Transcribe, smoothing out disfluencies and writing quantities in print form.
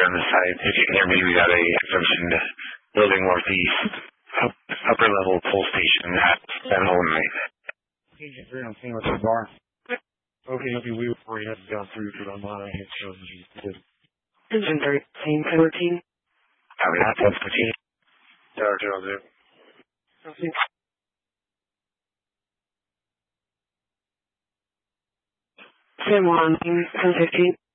on the site. If you can hear me, we got a exemption building northeast, upper level pull station at San Jose. Agent 3 on scene with the bar. Okay, we were worried had gone through to the line. I had chosen to. Engine 13, 14. Copy that, 1014. Tower 200. Okay. San Juan, 1015.